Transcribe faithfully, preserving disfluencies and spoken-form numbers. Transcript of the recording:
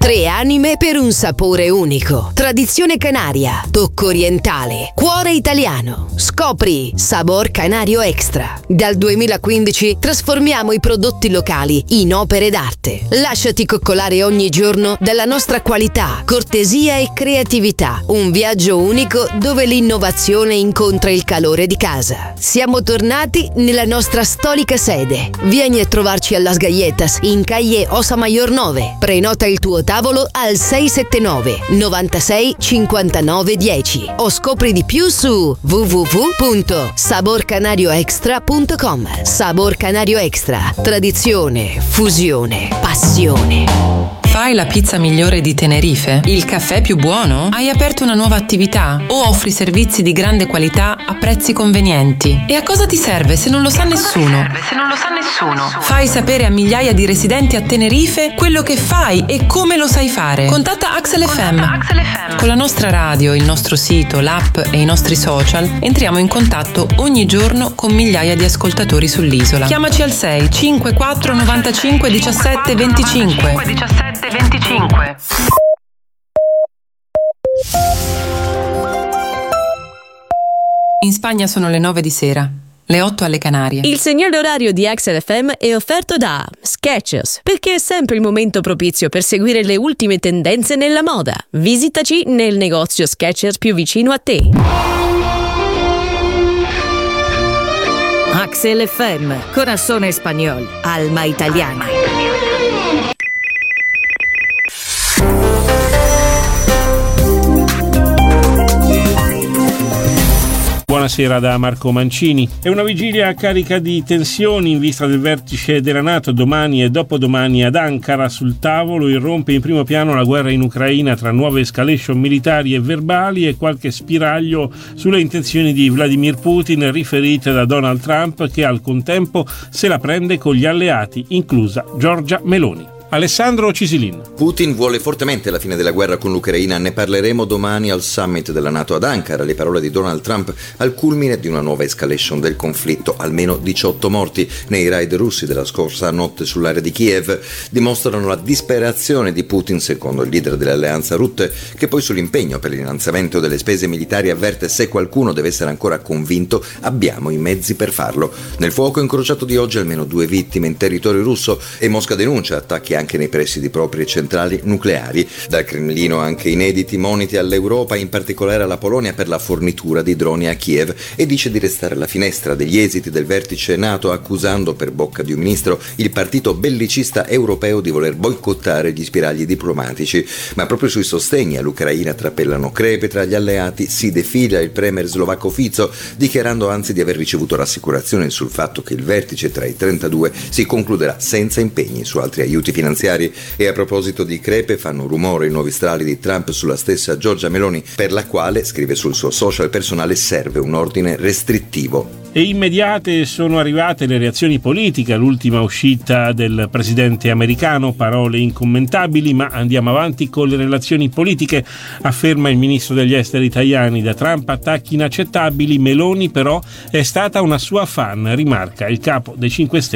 Tre anime per un sapore unico. Tradizione canaria, tocco orientale, cuore italiano. Scopri Sabor Canario Extra. Dal duemilaquindici trasformiamo i prodotti locali in opere d'arte. Lasciati coccolare ogni giorno dalla nostra qualità, cortesia e creatività. Un viaggio unico dove l'innovazione incontra il calore di casa. Siamo tornati nella nostra storica sede. Vieni a trovarci a Las Galletas in calle Ossa Mayor nove. Prenota il tuo tavolo al sei sette nove novantasei cinquantanove dieci o scopri di più su w w w punto sabor canario extra punto com. Sabor Canario Extra. Tradizione, fusione, passione. Fai la pizza migliore di Tenerife? Il caffè più buono? Hai aperto una nuova attività? O offri servizi di grande qualità a prezzi convenienti? E a cosa ti serve se non lo sa nessuno? Se non lo sa nessuno. Fai sapere a migliaia di residenti a Tenerife quello che fai e come lo sai fare. Contatta Axel F M. Axel F M. Con la nostra radio, il nostro sito, l'app e i nostri social entriamo in contatto ogni giorno con migliaia di ascoltatori sull'isola. Chiamaci al sei cinquantaquattro novantacinque diciassette venticinque. diciassette venticinque. In Spagna sono le nove di sera, le otto alle Canarie. Il segnale orario di Axel F M è offerto da Skechers, perché è sempre il momento propizio per seguire le ultime tendenze nella moda. Visitaci nel negozio Skechers più vicino a te. Axel F M, corazón español, alma italiana. Buonasera da Marco Mancini. È una vigilia carica di tensioni in vista del vertice della NATO domani e dopodomani ad Ankara. Sul tavolo irrompe in primo piano la guerra in Ucraina tra nuove escalation militari e verbali e qualche spiraglio sulle intenzioni di Vladimir Putin riferite da Donald Trump, che al contempo se la prende con gli alleati, inclusa Giorgia Meloni. Alessandro Cisilin. Putin vuole fortemente la fine della guerra con l'Ucraina, ne parleremo domani al summit della NATO ad Ankara. Le parole di Donald Trump al culmine di una nuova escalation del conflitto. Almeno diciotto morti nei raid russi della scorsa notte sull'area di Kiev dimostrano la disperazione di Putin, secondo il leader dell'alleanza Rutte, che poi sull'impegno per l'innalzamento delle spese militari avverte: se qualcuno deve essere ancora convinto, abbiamo i mezzi per farlo. Nel fuoco incrociato di oggi almeno due vittime in territorio russo e Mosca denuncia attacchi anche nei pressi di proprie centrali nucleari. Dal Cremlino anche inediti moniti all'Europa, in particolare alla Polonia, per la fornitura di droni a Kiev, e dice di restare alla finestra degli esiti del vertice NATO, accusando per bocca di un ministro il partito bellicista europeo di voler boicottare gli spiragli diplomatici. Ma proprio sui sostegni all'Ucraina trapellano crepe tra gli alleati. Si defila il premier slovacco Fico, dichiarando anzi di aver ricevuto rassicurazioni sul fatto che il vertice tra i trentadue si concluderà senza impegni su altri aiuti finanziari. E a proposito di crepe, fanno rumore i nuovi strali di Trump sulla stessa Giorgia Meloni, per la quale, scrive sul suo social personale, serve un ordine restrittivo. E immediate sono arrivate le reazioni politiche all'ultima uscita del presidente americano, parole incommentabili, ma andiamo avanti con le relazioni politiche, afferma il ministro degli esteri Tajani. Da Trump attacchi inaccettabili, Meloni però è stata una sua fan, rimarca il capo dei cinque Stelle.